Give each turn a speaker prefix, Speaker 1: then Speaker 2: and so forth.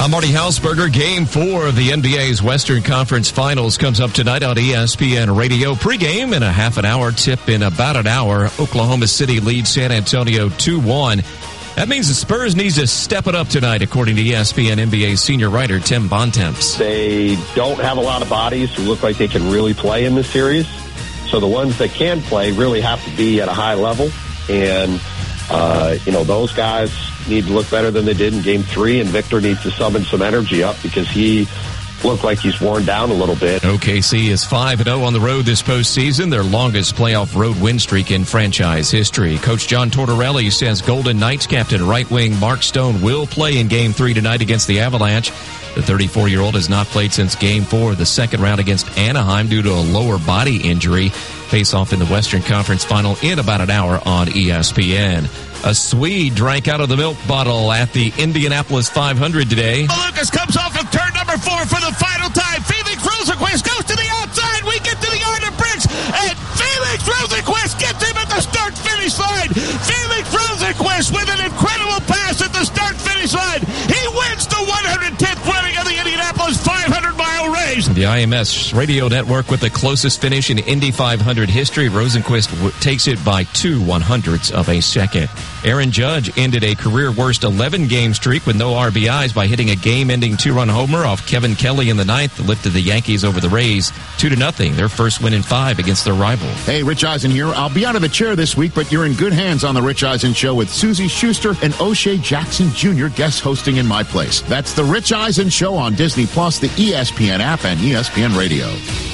Speaker 1: I'm Marty Hausberger. Game 4 of the NBA's Western Conference Finals comes up tonight on ESPN Radio. Pre-game in a half an hour, tip in about an hour. Oklahoma City leads San Antonio 2-1. That means the Spurs need to step it up tonight, according to ESPN NBA senior writer Tim Bontemps.
Speaker 2: They don't have a lot of bodies who look like they can really play in this series. So the ones that can play really have to be at a high level. And, those guys need to look better than they did in Game 3. And Victor needs to summon some energy up because he looked like he's worn down a little bit.
Speaker 1: OKC is 5-0 on the road this postseason, their longest playoff road win streak in franchise history. Coach John Tortorelli says Golden Knights captain right wing Mark Stone will play in Game 3 tonight against the Avalanche. The 34-year-old has not played since Game 4 of the second round against Anaheim due to a lower body injury. Face off in the Western Conference Final in about an hour on ESPN. A Swede drank out of the milk bottle at the Indianapolis 500 today.
Speaker 3: Lucas comes off of turn number 4 for the final time. Felix Rosenqvist goes to the outside. We get to the yard of bricks, and Felix Rosenqvist gets him at the start-finish line. Felix Rosenqvist with an incredible pass at the start-finish line. He wins the 110th running of the Indianapolis 500-mile race.
Speaker 1: The IMS radio network with the closest finish in Indy 500 history. Rosenqvist takes it by 2/100ths of a second. Aaron Judge ended a career-worst 11-game streak with no RBIs by hitting a game-ending 2-run homer off Kevin Kelly in the ninth that lifted the Yankees over the Rays 2-0, their first win in 5 against their rival.
Speaker 4: Hey, Rich Eisen here. I'll be out of the chair this week, but you're in good hands on The Rich Eisen Show with Susie Schuster and O'Shea Jackson Jr. guest hosting in my place. That's The Rich Eisen Show on Disney+, the ESPN app, and ESPN Radio.